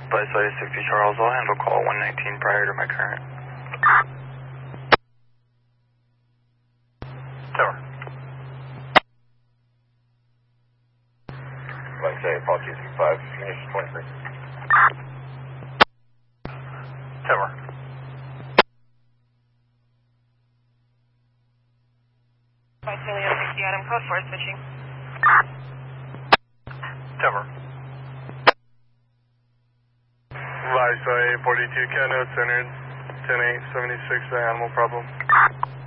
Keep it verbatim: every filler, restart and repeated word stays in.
Vice sixty Charles, I'll handle call one nineteen prior to my current. Tower. Like say, Paul two three five, finish twenty-three. Tower. Visalia sixty Adam, code four, switching. Tower. Vice forty-two Kano, centered ten eight seventy-six, animal problem.